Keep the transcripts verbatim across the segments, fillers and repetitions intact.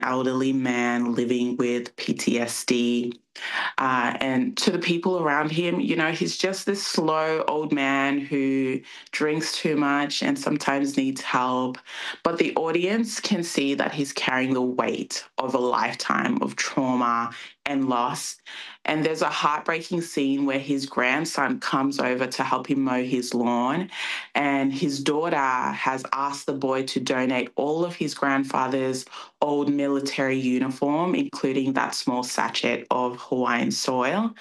elderly man living with P T S D. Uh, and to the people around him, you know, he's just this slow old man who drinks too much and sometimes needs help. But the audience can see that he's carrying the weight of a lifetime of trauma and loss. And there's a heartbreaking scene where his grandson comes over to help him mow his lawn. And his daughter has asked the boy to donate all of his grandfather's old military uniform, including that small sachet of Hawaiian soil.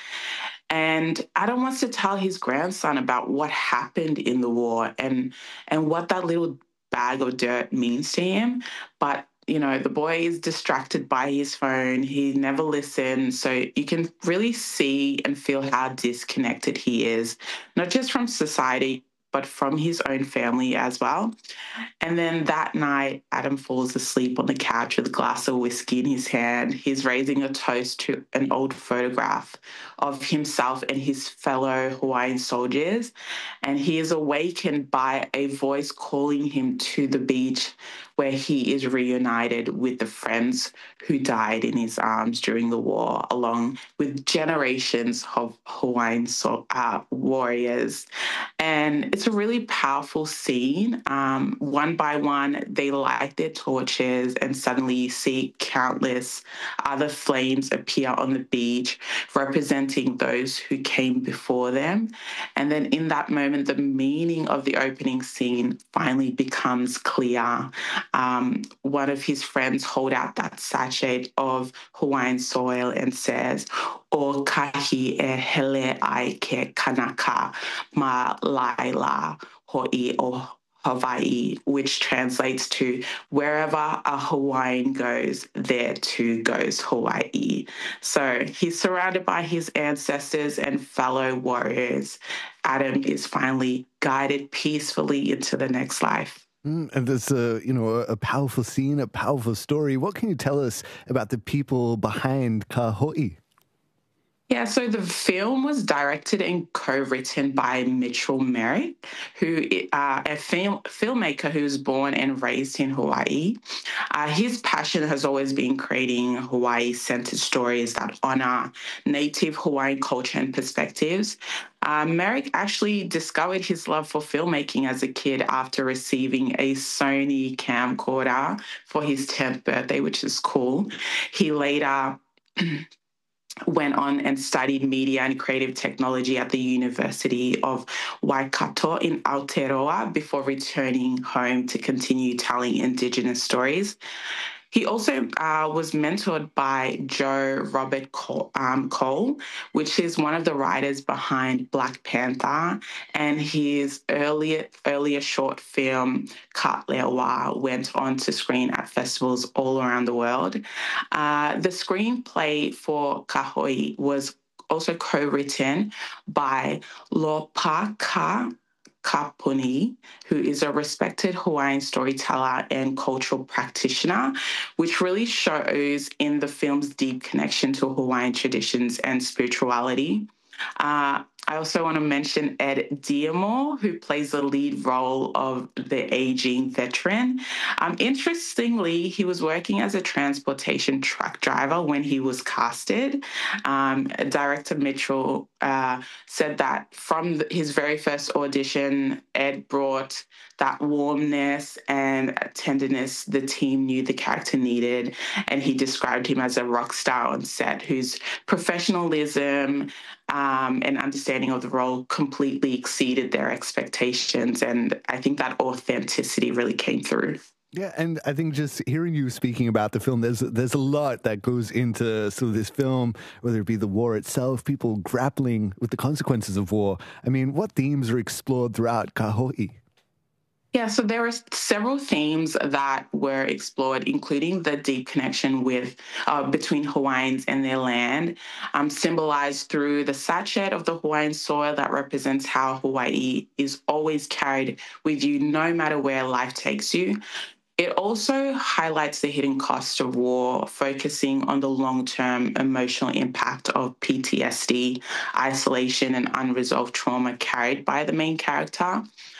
And Adam wants to tell his grandson about what happened in the war and and what that little bag of dirt means to him. But you know, the boy is distracted by his phone. He never listens. So you can really see and feel how disconnected he is, not just from society, but from his own family as well. And then that night, Adam falls asleep on the couch with a glass of whiskey in his hand. He's raising a toast to an old photograph of himself and his fellow Hawaiian soldiers. And he is awakened by a voice calling him to the beach where he is reunited with the friends who died in his arms during the war, along with generations of Hawaiian so- uh, warriors. And it's a really powerful scene. Um, one by one, they light their torches, and suddenly you see countless other flames appear on the beach, representing those who came before them. And then in that moment, the meaning of the opening scene finally becomes clear. Um, one of his friends hold out that sachet of Hawaiian soil and says, "O kahi e hele ai ke kanaka ma laila ho'i o Hawaii," which translates to "wherever a Hawaiian goes, there too goes Hawaii." So he's surrounded by his ancestors and fellow warriors. Adam is finally guided peacefully into the next life. Mm, and there's a, you know, a powerful scene, a powerful story. What can you tell us about the people behind Ka Ho'i? Yeah, so the film was directed and co-written by Mitchell Merrick, who uh, a film filmmaker who was born and raised in Hawaii. Uh, his passion has always been creating Hawaii-centered stories that honor native Hawaiian culture and perspectives. Uh, Merrick actually discovered his love for filmmaking as a kid after receiving a Sony camcorder for his tenth birthday, which is cool. He later went on and studied media and creative technology at the University of Waikato in Aotearoa before returning home to continue telling Indigenous stories. He also uh, was mentored by Joe Robert Cole, um, Cole, which is one of the writers behind Black Panther, and his earlier earlier short film Ka Lewa went on to screen at festivals all around the world. Uh, the screenplay for Ka Ho'i was also co-written by Lopaka Kapuni, who is a respected Hawaiian storyteller and cultural practitioner, which really shows in the film's deep connection to Hawaiian traditions and spirituality. Uh, I also want to mention Ed Diamore, who plays the lead role of the aging veteran. Um, interestingly, he was working as a transportation truck driver when he was casted. Um, Director Mitchell uh, said that from the, his very first audition, Ed brought that warmness and tenderness the team knew the character needed. And he described him as a rock star on set whose professionalism um, and understanding of the role completely exceeded their expectations. And I think that authenticity really came through. Yeah, and I think just hearing you speaking about the film, there's there's a lot that goes into sort of this film, whether it be the war itself, people grappling with the consequences of war. I mean, what themes are explored throughout Ka Ho'i? Yeah, so there are several themes that were explored, including the deep connection with uh, between Hawaiians and their land, um, symbolized through the sachet of the Hawaiian soil that represents how Hawaii is always carried with you, no matter where life takes you. It also highlights the hidden cost of war, focusing on the long-term emotional impact of P T S D, isolation, and unresolved trauma carried by the main character.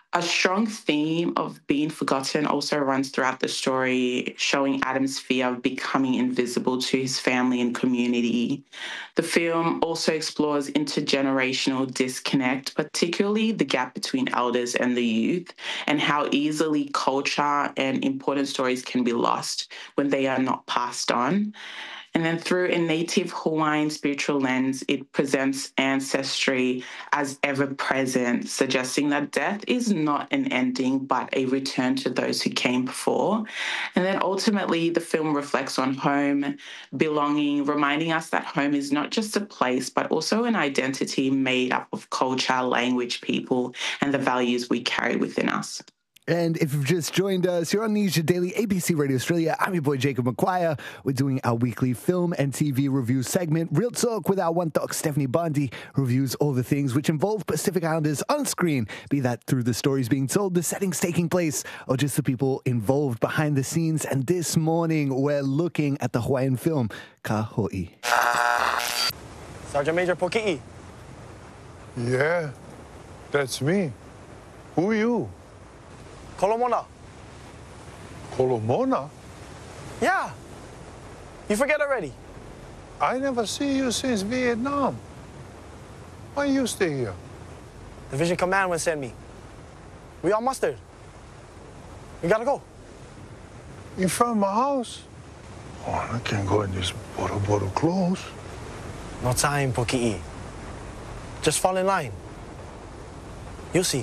A strong theme of being forgotten also runs throughout the story, showing Adam's fear of becoming invisible to his family and community. The film also explores intergenerational disconnect, particularly the gap between elders and the youth, and how easily culture and important stories can be lost when they are not passed on. And then through a native Hawaiian spiritual lens, it presents ancestry as ever present, suggesting that death is not an ending, but a return to those who came before. And then ultimately, the film reflects on home, belonging, reminding us that home is not just a place, but also an identity made up of culture, language, people, and the values we carry within us. And if you've just joined us, you're on Asia Daily, A B C Radio Australia. I'm your boy, Jacob McGuire. We're doing our weekly film and T V review segment, Real Talk, with our one doc, Stephanie Bondi, who reviews all the things which involve Pacific Islanders on screen, be that through the stories being told, the settings taking place, or just the people involved behind the scenes. And this morning, we're looking at the Hawaiian film, Ka Ho'i. Sergeant Major Poki'i. Yeah, that's me. Who are you? Kolomona. Kolomona? Yeah. You forget already. I never see you since Vietnam. Why you stay here? Division Command will send me. We all mustered. We gotta go. In front of my house? Oh, I can't go in this bottle bottle clothes. No time, Poki'i. Just fall in line. You'll see.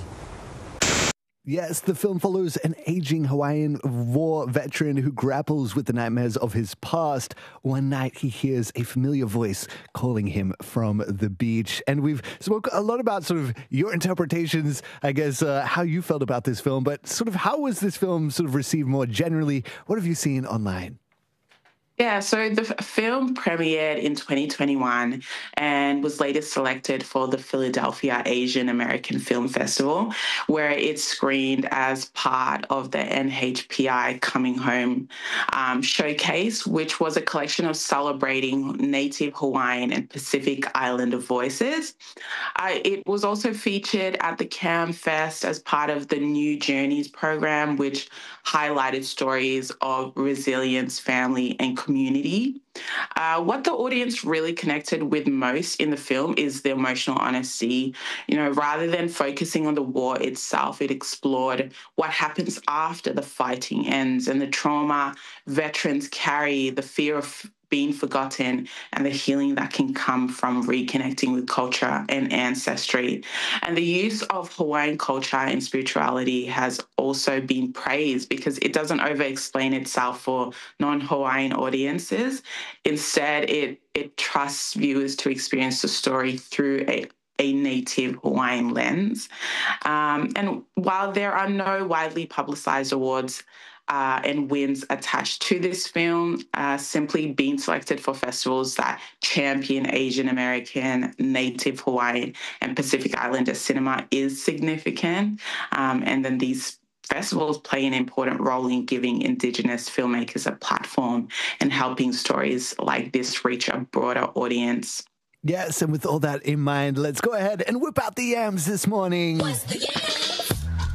Yes, the film follows an aging Hawaiian war veteran who grapples with the nightmares of his past. One night he hears a familiar voice calling him from the beach. And we've spoken a lot about sort of your interpretations, I guess, uh, how you felt about this film, but sort of how was this film sort of received more generally? What have you seen online? Yeah, so the f- film premiered in twenty twenty-one and was later selected for the Philadelphia Asian American Film Festival, where it screened as part of the N H P I Coming Home um, showcase, which was a collection of celebrating Native Hawaiian and Pacific Islander voices. Uh, it was also featured at the Cam Fest as part of the New Journeys program, which highlighted stories of resilience, family, and community. Uh, what the audience really connected with most in the film is the emotional honesty. You know, rather than focusing on the war itself, it explored what happens after the fighting ends and the trauma veterans carry, the fear of being forgotten, and the healing that can come from reconnecting with culture and ancestry. And the use of Hawaiian culture and spirituality has also been praised because it doesn't over-explain itself for non-Hawaiian audiences. Instead, it, it trusts viewers to experience the story through a a native Hawaiian lens. Um, and while there are no widely publicized awards uh, and wins attached to this film, uh, simply being selected for festivals that champion Asian American, Native Hawaiian, and Pacific Islander cinema is significant. Um, and then these festivals play an important role in giving Indigenous filmmakers a platform and helping stories like this reach a broader audience. Yes, and with all that in mind, let's go ahead and whip out the yams this morning. What's the yams?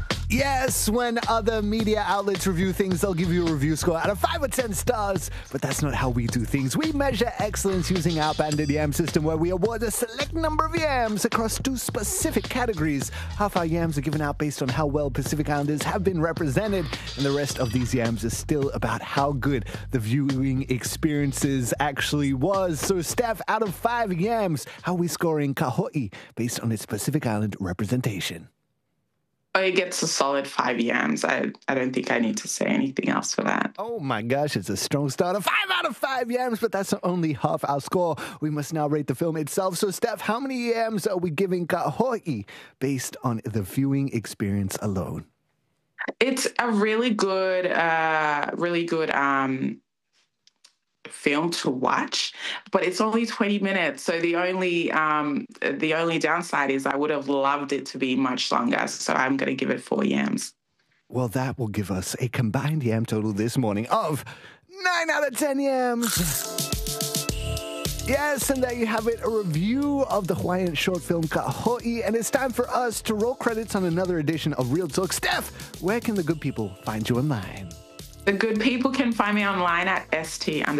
Yes, when other media outlets review things, they'll give you a review score out of five or ten stars. But that's not how we do things. We measure excellence using our banded yam system, where we award a select number of yams across two specific categories. Half our yams are given out based on how well Pacific Islanders have been represented, and the rest of these yams is still about how good the viewing experiences actually was. So, Steph, out of five yams, how are we scoring Ka Ho'i based on its Pacific Island representation? It gets a solid five yams. I, I don't think I need to say anything else for that. Oh my gosh, it's a strong start. A five out of five yams, but that's only half our score. We must now rate the film itself. So, Steph, how many yams are we giving Ka Ho'i based on the viewing experience alone? It's a really good, uh, really good um, film to watch, but it's only twenty minutes. So the only um, the only downside is I would have loved it to be much longer. So I'm going to give it four yams. Well, that will give us a combined yam total this morning of nine out of ten yams. Yes, and there you have it, a review of the Hawaiian short film Kaho'i, and it's time for us to roll credits on another edition of Real Talk. Steph, where can the good people find you online? The good people can find me online at st